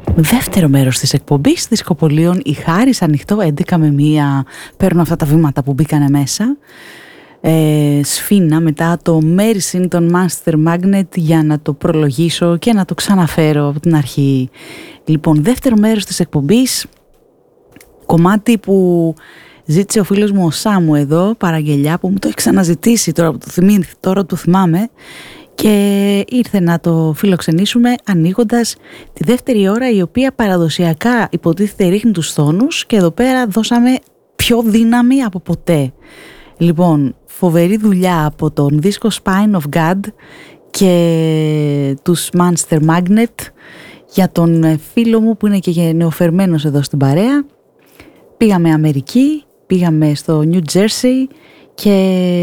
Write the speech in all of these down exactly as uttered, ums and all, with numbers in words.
Δεύτερο μέρος της εκπομπής Δισκοπολίων, η Χάρης, ανοιχτό έντεκα με μία. Παίρνω αυτά τα βήματα που μπήκανε μέσα. Ε, σφίνα μετά το Medicine των Monster Magnet για να το προλογίσω και να το ξαναφέρω από την αρχή. Λοιπόν, δεύτερο μέρος της εκπομπής, κομμάτι που ζήτησε ο φίλος μου ο Σάμου εδώ, παραγγελιά, που μου το έχει ξαναζητήσει τώρα που το, θυμί, τώρα το θυμάμαι, και ήρθε να το φιλοξενήσουμε ανοίγοντας τη δεύτερη ώρα, η οποία παραδοσιακά υποτίθεται ρίχνει τους θόνους, και εδώ πέρα δώσαμε πιο δύναμη από ποτέ. Λοιπόν, φοβερή δουλειά από τον δίσκο Spine of God και τους Monster Magnet για τον φίλο μου που είναι και νεοφερμένος εδώ στην παρέα. Πήγαμε Αμερική, πήγαμε στο New Jersey και,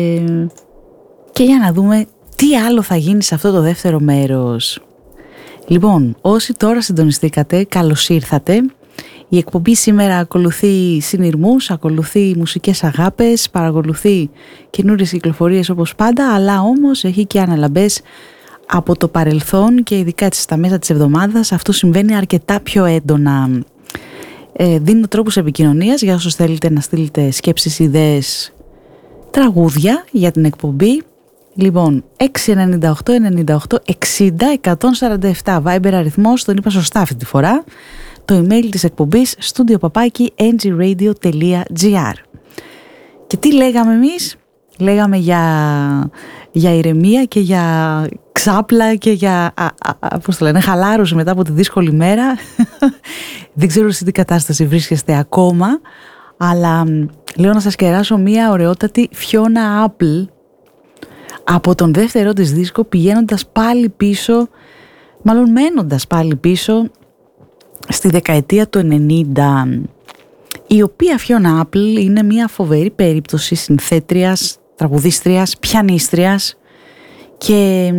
και για να δούμε τι άλλο θα γίνει σε αυτό το δεύτερο μέρος. Λοιπόν, όσοι τώρα συντονιστήκατε, καλώς ήρθατε. Η εκπομπή σήμερα ακολουθεί συνειρμούς, ακολουθεί μουσικές αγάπες, παρακολουθεί καινούριες κυκλοφορίες όπως πάντα, αλλά όμως έχει και αναλαμπές από το παρελθόν και ειδικά στα μέσα της εβδομάδας. Αυτό συμβαίνει αρκετά πιο έντονα. Ε, δίνω τρόπους επικοινωνίας για όσους θέλετε να στείλετε σκέψεις, ιδέες, τραγούδια για την εκπομπή. Λοιπόν, έξι εννιά οκτώ εννιά οκτώ εξήντα εκατόν σαράντα επτά, Viber αριθμός, τον είπα σωστά αυτή τη φορά. Το email της εκπομπής studio παπάκι εν τζι radio τελεία τζι άρ. Και τι λέγαμε εμείς? Λέγαμε για, για ηρεμία και για ξάπλα και για α, α, πώς το λένε, χαλάρωση μετά από τη δύσκολη μέρα. Δεν ξέρω σε τι κατάσταση βρίσκεστε ακόμα, αλλά λέω να σας κεράσω μία ωραιότατη Fiona Apple από τον δεύτερο της δίσκο, πηγαίνοντας πάλι πίσω, μάλλον μένοντας πάλι πίσω στη δεκαετία του ενενήντα, η οποία Fiona Apple είναι μια φοβερή περίπτωση συνθέτριας, τραγουδίστριας, πιανίστριας και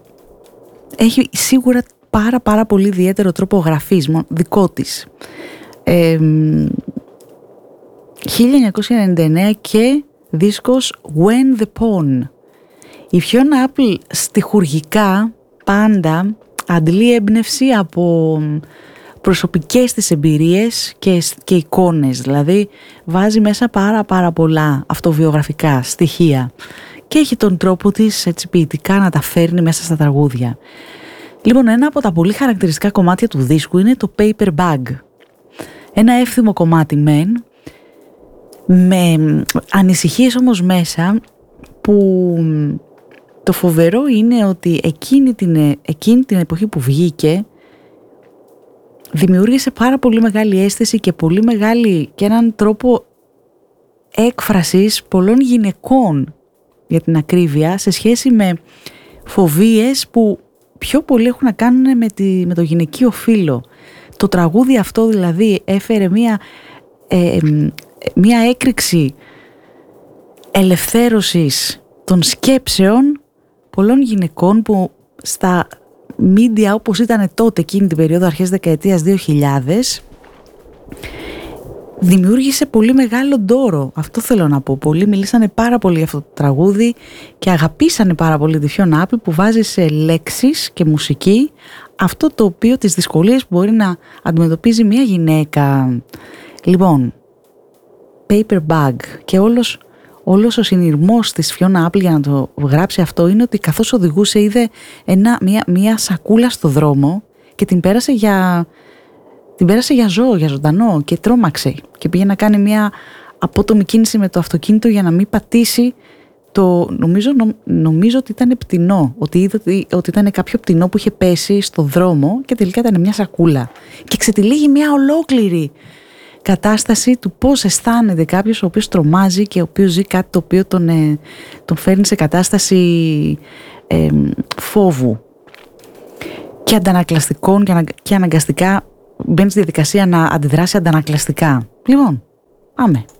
έχει σίγουρα πάρα πάρα πολύ ιδιαίτερο τρόπο γραφής δικό της. Ε, χίλια εννιακόσια ενενήντα εννέα και δίσκος When the Pawn. Η Fiona Apple στιχουργικά πάντα αντλεί έμπνευση από προσωπικές της εμπειρίες και, και εικόνες, δηλαδή βάζει μέσα πάρα πάρα πολλά αυτοβιογραφικά στοιχεία και έχει τον τρόπο της έτσι ποιητικά να τα φέρνει μέσα στα τραγούδια. Λοιπόν, ένα από τα πολύ χαρακτηριστικά κομμάτια του δίσκου είναι το Paper Bag. Ένα εύθυμο κομμάτι μεν, με ανησυχίες όμως μέσα, που το φοβερό είναι ότι εκείνη την, εκείνη την εποχή που βγήκε δημιούργησε πάρα πολύ μεγάλη αίσθηση και πολύ μεγάλη και έναν τρόπο έκφρασης πολλών γυναικών, για την ακρίβεια, σε σχέση με φοβίες που πιο πολύ έχουν να κάνουν με, τη, με το γυναικείο φύλο. Το τραγούδι αυτό δηλαδή έφερε μία, ε, μία έκρηξη ελευθέρωσης των σκέψεων πολλών γυναικών που στα media, όπως ήταν τότε εκείνη την περίοδο, αρχές δεκαετίας δύο χιλιάδες, δημιούργησε πολύ μεγάλο ντόρο. Αυτό θέλω να πω. Πολλοί μιλήσανε πάρα πολύ για αυτό το τραγούδι και αγαπήσανε πάρα πολύ τη Fiona Apple, που βάζει σε λέξεις και μουσική αυτό το οποίο, τις δυσκολίες που μπορεί να αντιμετωπίζει μια γυναίκα. Λοιπόν, Paper Bag, και όλος Όλος ο συνειρμός της Fiona Apple για να το γράψει αυτό είναι ότι καθώς οδηγούσε είδε ένα, μια, μια σακούλα στο δρόμο και την πέρασε για, την πέρασε για ζώο, για ζωντανό, και τρόμαξε και πήγε να κάνει μια απότομη κίνηση με το αυτοκίνητο για να μην πατήσει το, νομίζω, νο, νομίζω ότι ήταν πτηνό, ότι είδε ότι, ότι ήταν κάποιο πτηνό που είχε πέσει στο δρόμο και τελικά ήταν μια σακούλα και ξετυλίγει μια ολόκληρη κατάσταση του πώς αισθάνεται κάποιος ο οποίος τρομάζει και ο οποίος ζει κάτι το οποίο τον, ε, τον φέρνει σε κατάσταση ε, φόβου και αντανακλαστικών και, ανα, και αναγκαστικά μπαίνει στη διαδικασία να αντιδράσει αντανακλαστικά. Λοιπόν, πάμε.